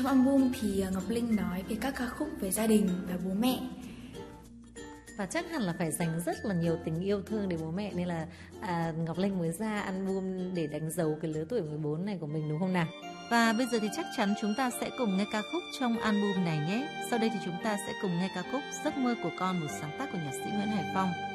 Trong album thì Ngọc Linh nói về các ca khúc về gia đình và bố mẹ. Và chắc hẳn là phải dành rất là nhiều tình yêu thương để bố mẹ, nên là Ngọc Linh mới ra album để đánh dấu cái lứa tuổi 14 này của mình, đúng không nào? Và bây giờ thì chắc chắn chúng ta sẽ cùng nghe ca khúc trong album này nhé. Sau đây thì chúng ta sẽ cùng nghe ca khúc Giấc mơ của con, một sáng tác của nhạc sĩ Nguyễn Hải Phong.